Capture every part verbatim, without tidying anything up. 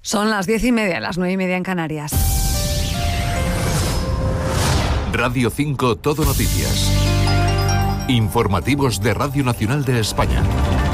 Son las diez y media, las nueve y media en Canarias. Radio cinco Todo Noticias. Informativos de Radio Nacional de España.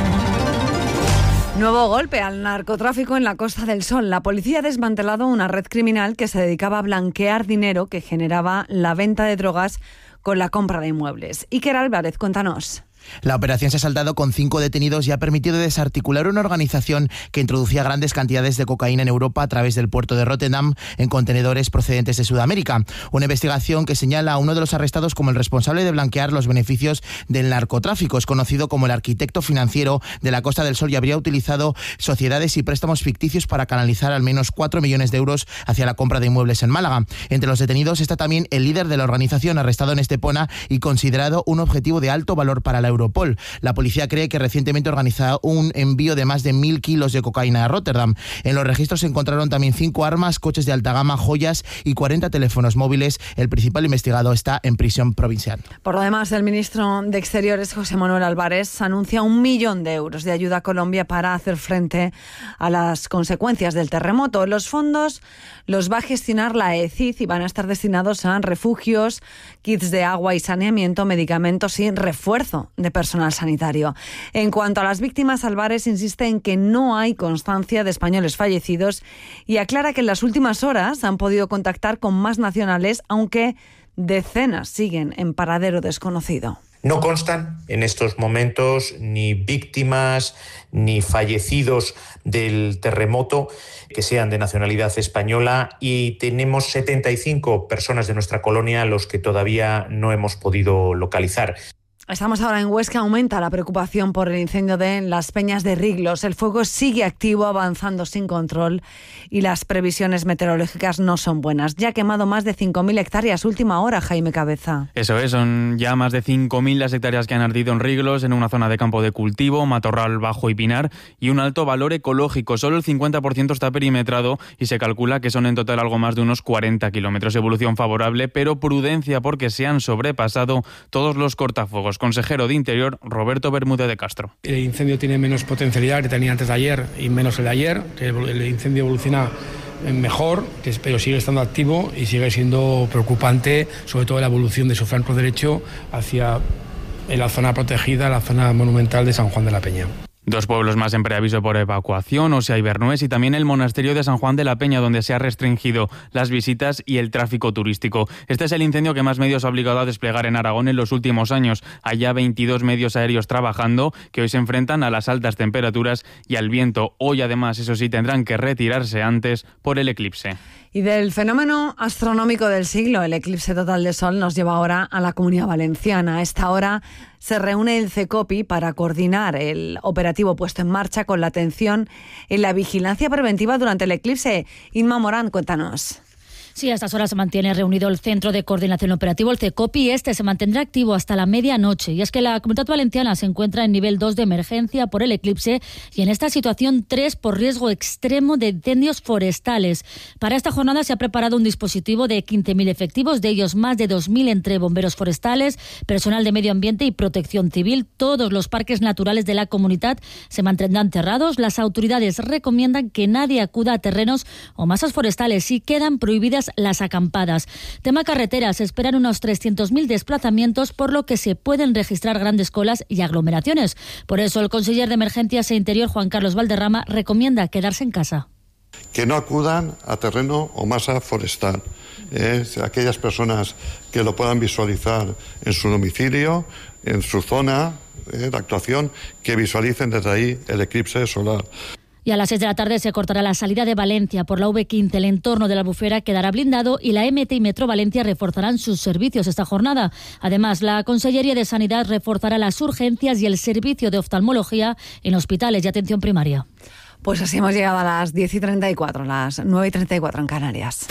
Nuevo golpe al narcotráfico en la Costa del Sol. La policía ha desmantelado una red criminal que se dedicaba a blanquear dinero que generaba la venta de drogas con la compra de inmuebles. Iker Álvarez, cuéntanos. La operación se ha saldado con cinco detenidos y ha permitido desarticular una organización que introducía grandes cantidades de cocaína en Europa a través del puerto de Rotterdam en contenedores procedentes de Sudamérica. Una investigación que señala a uno de los arrestados como el responsable de blanquear los beneficios del narcotráfico. Es conocido como el arquitecto financiero de la Costa del Sol y habría utilizado sociedades y préstamos ficticios para canalizar al menos cuatro millones de euros hacia la compra de inmuebles en Málaga. Entre los detenidos está también el líder de la organización, arrestado en Estepona y considerado un objetivo de alto valor para la Europol. La policía cree que recientemente organizó un envío de más de mil kilos de cocaína a Rotterdam. En los registros se encontraron también cinco armas, coches de alta gama, joyas y cuarenta teléfonos móviles. El principal investigado está en prisión provincial. Por lo demás, el ministro de Exteriores, José Manuel Álvarez, anuncia un millón de euros de ayuda a Colombia para hacer frente a las consecuencias del terremoto. Los fondos los va a gestionar la E C I D y van a estar destinados a refugios, kits de agua y saneamiento, medicamentos y refuerzo de personal sanitario. En cuanto a las víctimas, Álvarez insiste en que no hay constancia de españoles fallecidos y aclara que en las últimas horas han podido contactar con más nacionales, aunque decenas siguen en paradero desconocido. No constan en estos momentos ni víctimas ni fallecidos del terremoto que sean de nacionalidad española y tenemos setenta y cinco personas de nuestra colonia a los que todavía no hemos podido localizar. Estamos ahora en Huesca. Aumenta la preocupación por el incendio de Las Peñas de Riglos. El fuego sigue activo, avanzando sin control y las previsiones meteorológicas no son buenas. Ya ha quemado más de cinco mil hectáreas. Última hora, Jaime Cabeza. Eso es, son ya más de cinco mil las hectáreas que han ardido en Riglos, en una zona de campo de cultivo, matorral bajo y pinar, y un alto valor ecológico. Solo el cincuenta por ciento está perimetrado y se calcula que son en total algo más de unos cuarenta kilómetros. Evolución favorable, pero prudencia porque se han sobrepasado todos los cortafuegos. Consejero de Interior, Roberto Bermúdez de Castro. El incendio tiene menos potencialidad que tenía antes de ayer y menos el de ayer. El incendio evoluciona mejor, pero sigue estando activo y sigue siendo preocupante, sobre todo la evolución de su flanco derecho hacia la zona protegida, la zona monumental de San Juan de la Peña. Dos pueblos más en preaviso por evacuación, Osea y Bernués, y también el monasterio de San Juan de la Peña, donde se ha restringido las visitas y el tráfico turístico. Este es el incendio que más medios ha obligado a desplegar en Aragón en los últimos años. Hay ya veintidós medios aéreos trabajando, que hoy se enfrentan a las altas temperaturas y al viento. Hoy, además, eso sí, tendrán que retirarse antes por el eclipse. Y del fenómeno astronómico del siglo, el eclipse total de sol, nos lleva ahora a la Comunidad Valenciana. A esta hora se reúne el CECOPI para coordinar el operativo puesto en marcha con la atención en la vigilancia preventiva durante el eclipse. Inma Morán, cuéntanos. Sí, a estas horas se mantiene reunido el Centro de Coordinación Operativo, el CECOPI. Este se mantendrá activo hasta la medianoche. Y es que la Comunidad Valenciana se encuentra en nivel dos de emergencia por el eclipse y en esta situación tres por riesgo extremo de incendios forestales. Para esta jornada se ha preparado un dispositivo de quince mil efectivos, de ellos más de dos mil entre bomberos forestales, personal de medio ambiente y protección civil. Todos los parques naturales de la comunidad se mantendrán cerrados. Las autoridades recomiendan que nadie acuda a terrenos o masas forestales y quedan prohibidas las acampadas. Tema carreteras, se esperan unos trescientos mil desplazamientos, por lo que se pueden registrar grandes colas y aglomeraciones. Por eso el conseller de Emergencias e Interior, Juan Carlos Valderrama, recomienda quedarse en casa. Que no acudan a terreno o masa forestal. Eh, aquellas personas que lo puedan visualizar en su domicilio, en su zona eh, de actuación, que visualicen desde ahí el eclipse solar. Y a las seis de la tarde se cortará la salida de Valencia por la V quince. El entorno de la Albufera quedará blindado y la M T y Metro Valencia reforzarán sus servicios esta jornada. Además, la Consellería de Sanidad reforzará las urgencias y el servicio de oftalmología en hospitales y atención primaria. Pues así hemos llegado a las diez y treinta y cuatro, las nueve y treinta y cuatro en Canarias.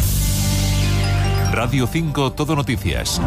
Radio cinco Todo Noticias.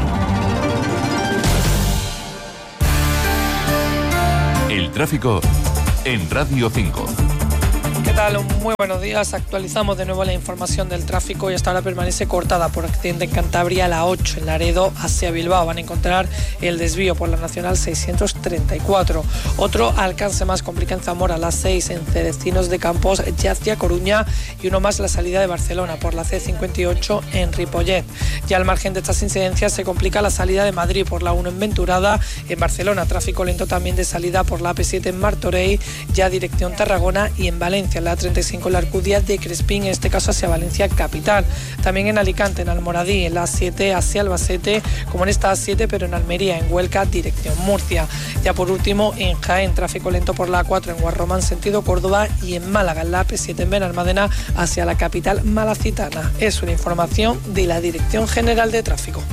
El tráfico en Radio cinco. ¿Qué tal? tal? Muy buenos días. Actualizamos de nuevo la información del tráfico y hasta ahora permanece cortada por accidente en Cantabria, la ocho en Laredo hacia Bilbao. Van a encontrar el desvío por la Nacional seiscientos treinta y cuatro. Otro alcance más complica en Zamora, la seis en Cedestinos de Campos ya hacia Coruña, y uno más la salida de Barcelona por la C cincuenta y ocho en Ripollet. Ya al margen de estas incidencias se complica la salida de Madrid por la uno en Venturada. En Barcelona, tráfico lento también de salida por la A P siete en Martorell, ya dirección Tarragona, y en Valencia, la treinta y cinco en la Alcudia de Crespín, en este caso hacia Valencia capital. También en Alicante, en Almoradí, en la A siete hacia Albacete, como en esta A siete, pero en Almería, en Huelca, dirección Murcia. Ya por último, en Jaén, tráfico lento por la A cuatro en Guarromán, sentido Córdoba, y en Málaga, en la A P siete en Benalmádena, hacia la capital malacitana. Es una información de la Dirección General de Tráfico.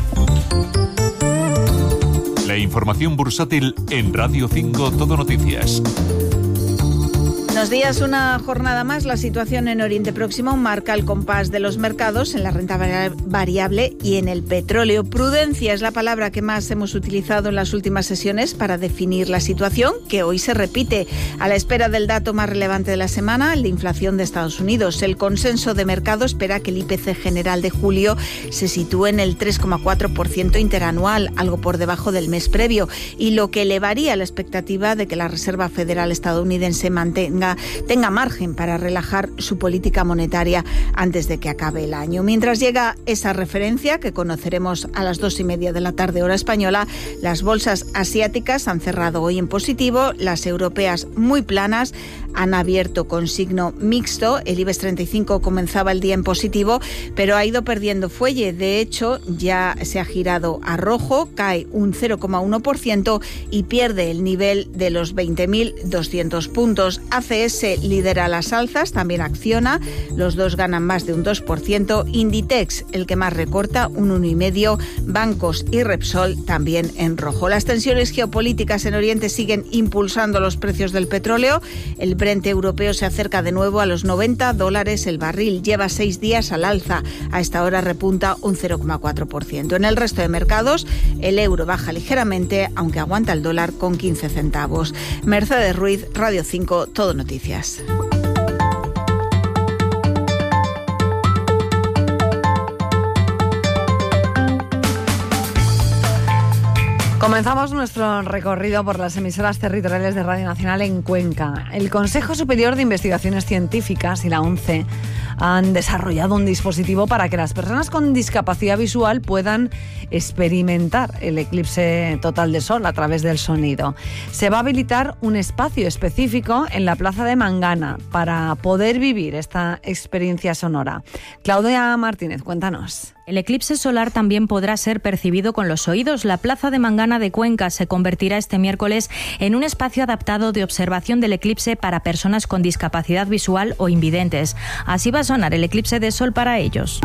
La información bursátil en Radio cinco Todo Noticias. Buenos días, una jornada más. La situación en Oriente Próximo marca el compás de los mercados en la renta variable y en el petróleo. Prudencia es la palabra que más hemos utilizado en las últimas sesiones para definir la situación, que hoy se repite a la espera del dato más relevante de la semana, el de inflación de Estados Unidos. El consenso de mercado espera que el I P C general de julio se sitúe en el tres coma cuatro por ciento interanual, algo por debajo del mes previo, y lo que elevaría la expectativa de que la Reserva Federal estadounidense mantenga tenga margen para relajar su política monetaria antes de que acabe el año. Mientras llega esa referencia, que conoceremos a las dos y media de la tarde hora española, las bolsas asiáticas han cerrado hoy en positivo, las europeas muy planas, han abierto con signo mixto. El IBEX treinta y cinco comenzaba el día en positivo, pero ha ido perdiendo fuelle. De hecho, ya se ha girado a rojo, cae un cero coma uno por ciento y pierde el nivel de los veinte mil doscientos puntos. A C S lidera las alzas, también Acciona, los dos ganan más de un dos por ciento. Inditex, el que más recorta, un uno coma cinco por ciento. Bancos y Repsol también en rojo. Las tensiones geopolíticas en Oriente siguen impulsando los precios del petróleo. El Brent europeo se acerca de nuevo a los noventa dólares el barril. Lleva seis días al alza. A esta hora repunta un cero coma cuatro por ciento. En el resto de mercados, el euro baja ligeramente, aunque aguanta el dólar con quince centavos. Mercedes Ruiz, Radio cinco, Todo Noticias. Comenzamos nuestro recorrido por las emisoras territoriales de Radio Nacional en Cuenca. El Consejo Superior de Investigaciones Científicas y la ONCE han desarrollado un dispositivo para que las personas con discapacidad visual puedan experimentar el eclipse total de sol a través del sonido. Se va a habilitar un espacio específico en la Plaza de Mangana para poder vivir esta experiencia sonora. Claudia Martínez, cuéntanos. El eclipse solar también podrá ser percibido con los oídos. La Plaza de Mangana de Cuenca se convertirá este miércoles en un espacio adaptado de observación del eclipse para personas con discapacidad visual o invidentes. Así va a sonar el eclipse de sol para ellos.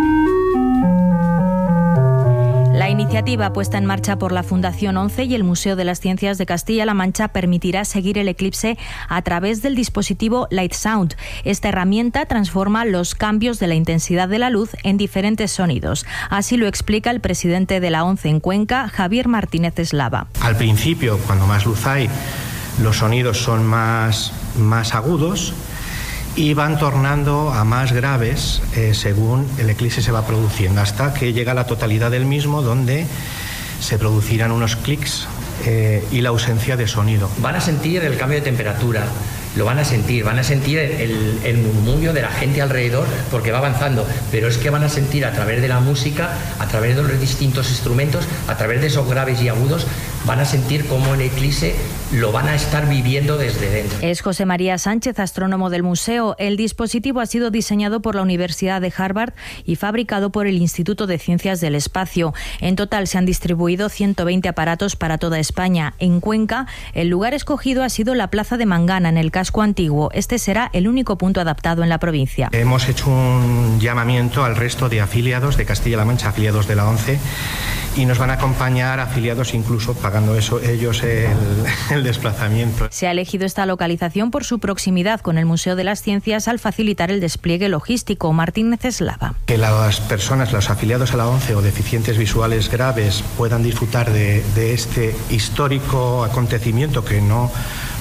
La iniciativa puesta en marcha por la Fundación ONCE y el Museo de las Ciencias de Castilla-La Mancha permitirá seguir el eclipse a través del dispositivo Light Sound. Esta herramienta transforma los cambios de la intensidad de la luz en diferentes sonidos. Así lo explica el presidente de la ONCE en Cuenca, Javier Martínez Eslava. Al principio, cuando más luz hay, los sonidos son más, más agudos y van tornando a más graves eh, según el eclipse se va produciendo, hasta que llega a la totalidad del mismo, donde se producirán unos clics eh, y la ausencia de sonido. Van a sentir el cambio de temperatura, lo van a sentir, van a sentir el, el murmullo de la gente alrededor porque va avanzando, pero es que van a sentir a través de la música, a través de los distintos instrumentos, a través de esos graves y agudos, van a sentir cómo el eclipse lo van a estar viviendo desde dentro. Es José María Sánchez, astrónomo del museo. El dispositivo ha sido diseñado por la Universidad de Harvard y fabricado por el Instituto de Ciencias del Espacio. En total se han distribuido ciento veinte aparatos para toda España. En Cuenca, el lugar escogido ha sido la Plaza de Mangana, en el casco antiguo. Este será el único punto adaptado en la provincia. Hemos hecho un llamamiento al resto de afiliados de Castilla-La Mancha, afiliados de la ONCE, y nos van a acompañar afiliados incluso pagando eso ellos el, el desplazamiento. Se ha elegido esta localización por su proximidad con el Museo de las Ciencias al facilitar el despliegue logístico. Martínez Eslava. Que las personas, los afiliados a la ONCE o deficientes visuales graves puedan disfrutar de, de este histórico acontecimiento que no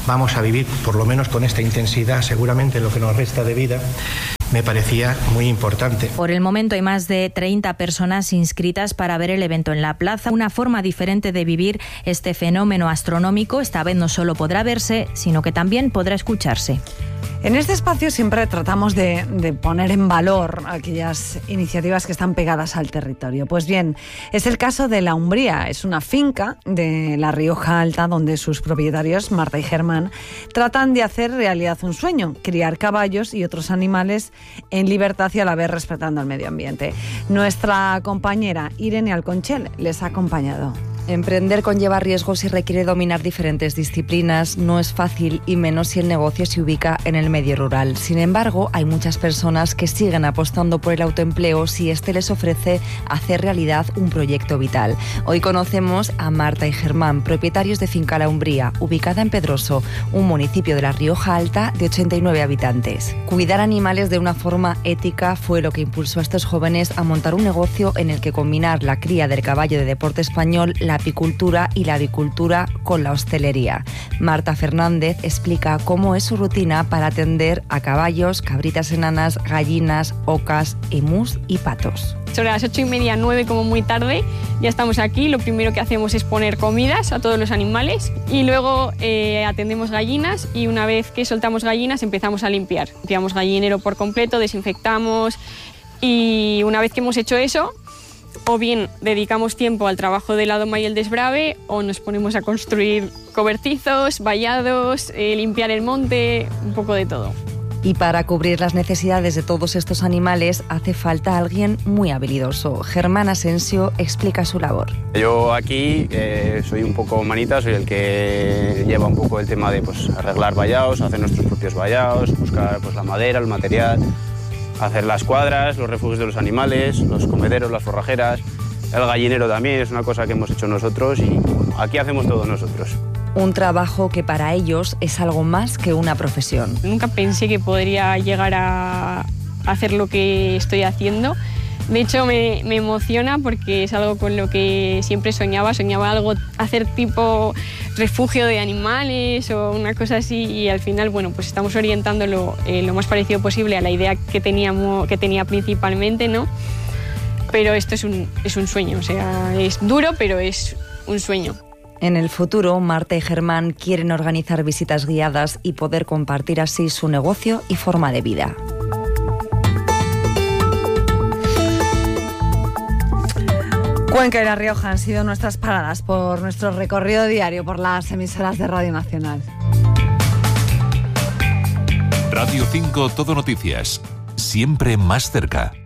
vamos a vivir por lo menos con esta intensidad seguramente lo que nos resta de vida, me parecía muy importante. Por el momento hay más de treinta personas inscritas para ver el evento en la plaza. Una forma diferente de vivir este fenómeno astronómico. Esta vez no solo podrá verse, sino que también podrá escucharse. En este espacio siempre tratamos de, de poner en valor aquellas iniciativas que están pegadas al territorio. Pues bien, es el caso de La Umbría. Es una finca de La Rioja Alta donde sus propietarios, Marta y Germán, tratan de hacer realidad un sueño: criar caballos y otros animales en libertad y a la vez respetando el medio ambiente. Nuestra compañera Irene Alconchel les ha acompañado. Emprender conlleva riesgos y requiere dominar diferentes disciplinas. No es fácil, y menos si el negocio se ubica en el medio rural. Sin embargo, hay muchas personas que siguen apostando por el autoempleo si este les ofrece hacer realidad un proyecto vital. Hoy conocemos a Marta y Germán, propietarios de Finca La Umbría, ubicada en Pedroso, un municipio de La Rioja Alta de ochenta y nueve habitantes. Cuidar animales de una forma ética fue lo que impulsó a estos jóvenes a montar un negocio en el que combinar la cría del caballo de deporte español, la apicultura y la avicultura con la hostelería. Marta Fernández explica cómo es su rutina para atender a caballos, cabritas enanas, gallinas, ocas, emus y patos. Sobre las ocho y media, nueve como muy tarde, ya estamos aquí. Lo primero que hacemos es poner comidas a todos los animales y luego eh, atendemos gallinas, y una vez que soltamos gallinas empezamos a limpiar. Limpiamos gallinero por completo, desinfectamos, y una vez que hemos hecho eso, o bien dedicamos tiempo al trabajo de la doma y el desbrave, o nos ponemos a construir cobertizos, vallados, eh, limpiar el monte, un poco de todo. Y para cubrir las necesidades de todos estos animales hace falta alguien muy habilidoso. Germán Asensio explica su labor. Yo aquí eh, soy un poco manita, soy el que lleva un poco el tema de pues, arreglar vallados, hacer nuestros propios vallados, buscar pues, la madera, el material, hacer las cuadras, los refugios de los animales, los comederos, las forrajeras, el gallinero también es una cosa que hemos hecho nosotros, y aquí hacemos todo nosotros. Un trabajo que para ellos es algo más que una profesión. Nunca pensé que podría llegar a hacer lo que estoy haciendo. De hecho, me, me emociona porque es algo con lo que siempre soñaba. Soñaba algo, hacer tipo refugio de animales o una cosa así, y al final, bueno, pues estamos orientándolo eh, lo más parecido posible a la idea que, teníamos, que tenía principalmente, ¿no? Pero esto es un, es un sueño, o sea, es duro, pero es un sueño. En el futuro, Marta y Germán quieren organizar visitas guiadas y poder compartir así su negocio y forma de vida. Cuenca y La Rioja han sido nuestras paradas por nuestro recorrido diario por las emisoras de Radio Nacional. Radio cinco Todo Noticias, siempre más cerca.